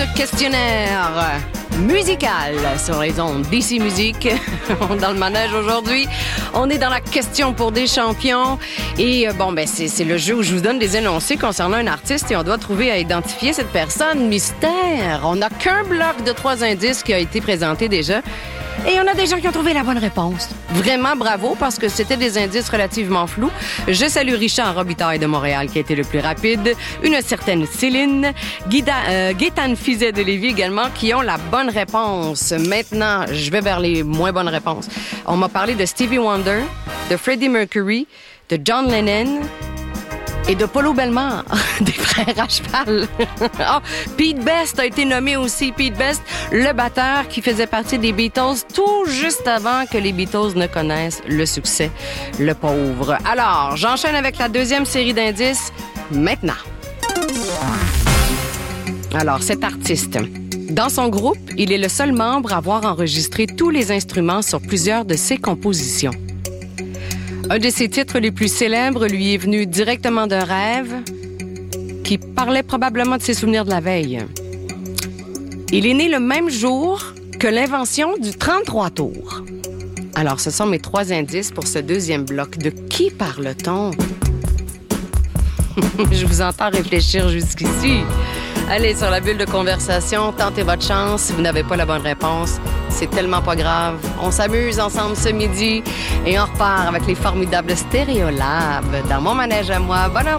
ce questionnaire musical sur les ondes DC Musique. Dans le manège aujourd'hui, on est dans la question pour des champions. Et c'est le jeu où je vous donne des énoncés concernant un artiste et on doit trouver à identifier cette personne. Mystère. On n'a qu'un bloc de 3 indices qui a été présenté déjà. Et on a des gens qui ont trouvé la bonne réponse. Vraiment bravo, parce que c'était des indices relativement flous. Je salue Richard Robitaille de Montréal, qui a été le plus rapide. Une certaine Céline. Gaétane Fizet de Lévis également, qui ont la bonne réponse. Maintenant, je vais vers les moins bonnes réponses. On m'a parlé de Stevie Wonder, de Freddie Mercury, de John Lennon et de Polo Bellemare, des frères à cheval. Pete Best a été nommé aussi. Pete Best, le batteur qui faisait partie des Beatles tout juste avant que les Beatles ne connaissent le succès, le pauvre. Alors, j'enchaîne avec la deuxième série d'indices maintenant. Alors, cet artiste, dans son groupe, il est le seul membre à avoir enregistré tous les instruments sur plusieurs de ses compositions. Un de ses titres les plus célèbres lui est venu directement d'un rêve qui parlait probablement de ses souvenirs de la veille. Il est né le même jour que l'invention du 33 tours. Alors, ce sont mes 3 indices pour ce deuxième bloc. De qui parle-t-on? Je vous entends réfléchir jusqu'ici. Allez sur la bulle de conversation, tentez votre chance. Si vous n'avez pas la bonne réponse, c'est tellement pas grave. On s'amuse ensemble ce midi et on repart avec les formidables Stéréolabs dans mon manège à moi. Bonne heure.